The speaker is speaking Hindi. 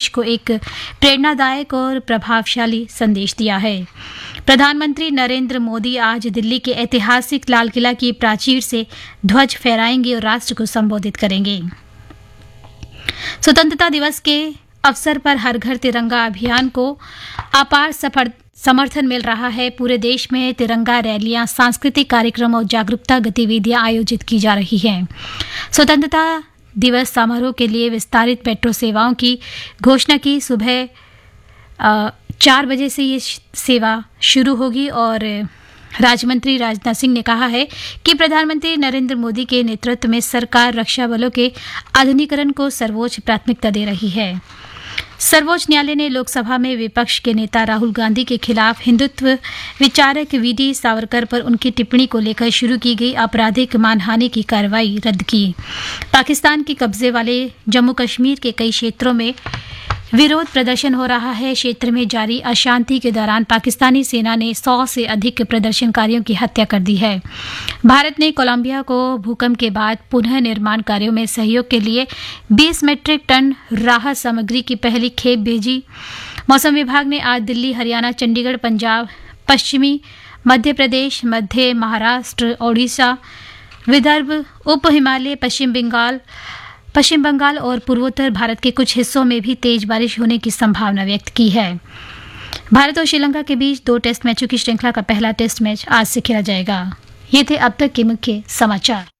को एक प्रेरणादायक और प्रभावशाली संदेश दिया है। प्रधानमंत्री नरेंद्र मोदी आज दिल्ली के ऐतिहासिक लाल किला की प्राचीर से ध्वज फहराएंगे और राष्ट्र को संबोधित करेंगे। स्वतंत्रता दिवस के अवसर पर हर घर तिरंगा अभियान को अपार समर्थन मिल रहा है। पूरे देश में तिरंगा रैलियां, सांस्कृतिक कार्यक्रम और जागरूकता गतिविधियां आयोजित की जा रही हैं। स्वतंत्रता दिवस समारोह के लिए विस्तारित मेट्रो सेवाओं की घोषणा की। सुबह 4 बजे से ये सेवा शुरू होगी और राज्यमंत्री राजनाथ सिंह ने कहा है कि प्रधानमंत्री नरेंद्र मोदी के नेतृत्व में सरकार रक्षा बलों के आधुनिकीकरण को सर्वोच्च प्राथमिकता दे रही है। सर्वोच्च न्यायालय ने लोकसभा में विपक्ष के नेता राहुल गांधी के खिलाफ हिंदुत्व विचारक वीडी सावरकर पर उनकी टिप्पणी को लेकर शुरू की गई आपराधिक मानहानि की कार्रवाई रद्द की। पाकिस्तान के कब्जे वाले जम्मू कश्मीर के कई क्षेत्रों में विरोध प्रदर्शन हो रहा है। क्षेत्र में जारी अशांति के दौरान पाकिस्तानी सेना ने 100 से अधिक प्रदर्शनकारियों की हत्या कर दी है। भारत ने कोलंबिया को भूकंप के बाद पुनः निर्माण कार्यों में सहयोग के लिए 20 मीट्रिक टन राहत सामग्री की पहली खेप भेजी। मौसम विभाग ने आज दिल्ली, हरियाणा, चंडीगढ़, पंजाब, पश्चिमी मध्य प्रदेश, मध्य महाराष्ट्र, ओडिशा, विदर्भ, उप हिमालय, पश्चिम बंगाल और पूर्वोत्तर भारत के कुछ हिस्सों में भी तेज बारिश होने की संभावना व्यक्त की है। भारत और श्रीलंका के बीच 2 टेस्ट मैचों की श्रृंखला का पहला टेस्ट मैच आज से खेला जाएगा। ये थे अब तक के मुख्य समाचार।